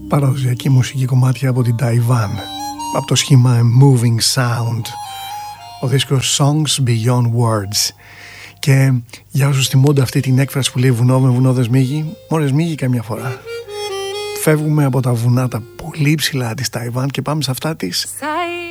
Παραδοσιακή μουσική κομμάτια από την Ταϊβάν, από το σχήμα Moving Sound, ο δίσκος Songs Beyond Words. Και για όσους θυμούνται αυτή την έκφραση που λέει βουνό με βουνό δεν σμίγει, μόλις σμίγει καμιά φορά. Φεύγουμε από τα βουνά τα πολύ ψηλά της Ταϊβάν και πάμε σε αυτά της